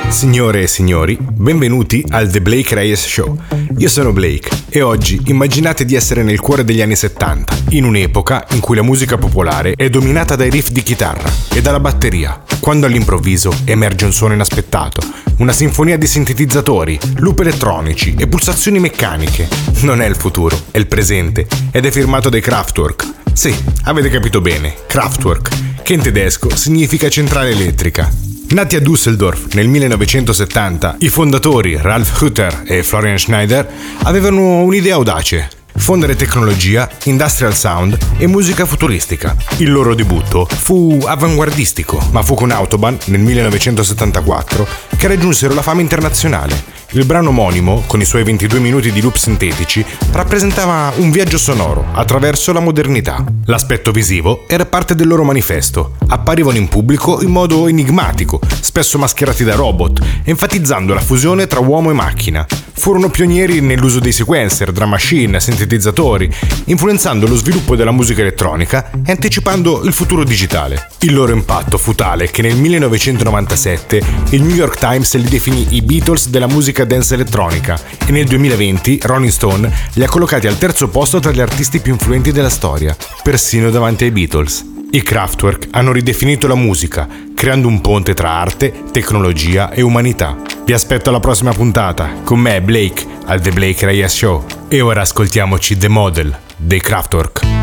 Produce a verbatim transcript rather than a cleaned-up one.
Signore e signori, benvenuti al The Blake Reyes Show. Io sono Blake e oggi immaginate di essere nel cuore degli anni settanta, in un'epoca in cui la musica popolare è dominata dai riff di chitarra e dalla batteria, quando all'improvviso emerge un suono inaspettato, una sinfonia di sintetizzatori, loop elettronici e pulsazioni meccaniche. Non è il futuro, è il presente ed è firmato dai Kraftwerk. Sì, avete capito bene, Kraftwerk, che in tedesco significa centrale elettrica. Nati a Düsseldorf nel millenovecentosettanta, i fondatori Ralf Hütter e Florian Schneider avevano un'idea audace: fondere tecnologia, industrial sound e musica futuristica. Il loro debutto fu avanguardistico, ma fu con Autobahn nel millenovecentosettantaquattro che raggiunsero la fama internazionale. Il brano omonimo, con i suoi ventidue minuti di loop sintetici, rappresentava un viaggio sonoro attraverso la modernità. L'aspetto visivo era parte del loro manifesto. Apparivano in pubblico in modo enigmatico, spesso mascherati da robot, enfatizzando la fusione tra uomo e macchina. Furono pionieri nell'uso dei sequencer, drum machine, sintetizzatori, influenzando lo sviluppo della musica elettronica e anticipando il futuro digitale. Il loro impatto fu tale che nel millenovecentonovantasette il New York Times li definì i Beatles della musica dance elettronica e nel duemilaventi Rolling Stone li ha collocati al terzo posto tra gli artisti più influenti della storia, persino davanti ai Beatles. I Kraftwerk hanno ridefinito la musica, creando un ponte tra arte, tecnologia e umanità. Vi aspetto alla prossima puntata, con me Blake, al The Blake Reyes Show. E ora ascoltiamoci The Model dei Kraftwerk.